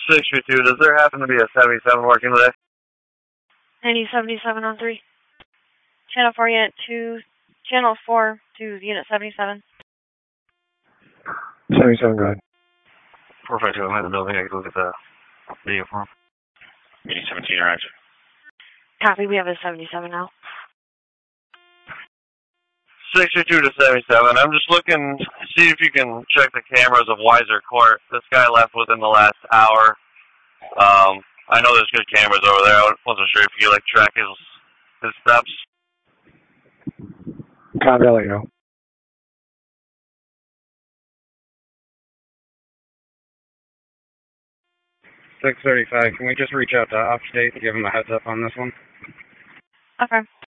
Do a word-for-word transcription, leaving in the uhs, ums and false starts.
six three two, does there happen to be a seventy-seven working today? ninety seventy-seven on three. Channel four, unit two, channel four to unit seventy-seven. seventy-seven, go ahead. four five two, I'm in the building, I can look at the video form. Meeting seventeen, arrived. Copy, we have a seventy-seven now. six three two to seventy-seven, I'm just looking to see if you can check the cameras of Weiser Court. This guy left within the last hour. Um, I know there's good cameras over there. I wasn't sure if you could, like, track his, his steps. Copy, I'll let you know. six thirty-five, can we just reach out to Upstate to give him a heads up on this one? Okay.